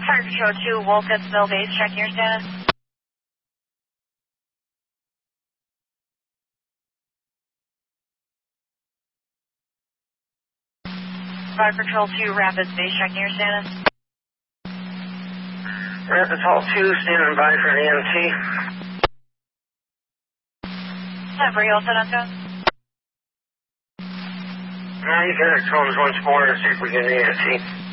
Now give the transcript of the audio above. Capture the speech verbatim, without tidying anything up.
Fire Patrol two, Wolcottsville Base, checking your status. Fire Patrol two, Rapids Base, checking your status. Rapids Hall two, standing by for an E M T. Time for you all set on go? Now you got it, Combs once more to see if we get an E M T.